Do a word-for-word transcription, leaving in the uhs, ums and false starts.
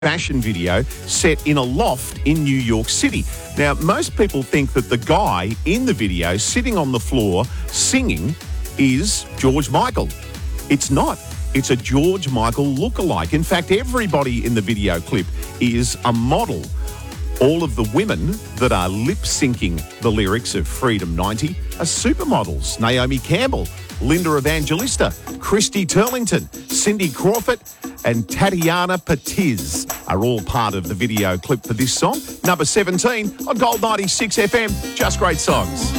fashion video set in a loft in New York City. Now, most people think that the guy in the video sitting on the floor singing is George Michael. It's not. It's a George Michael lookalike. In fact, everybody in the video clip is a model. All of the women that are lip-syncing the lyrics of Freedom ninety are supermodels. Naomi Campbell, Linda Evangelista, Christy Turlington, Cindy Crawford and Tatiana Patiz are all part of the video clip for this song. Number seventeen on Gold ninety-six F M. Just great songs.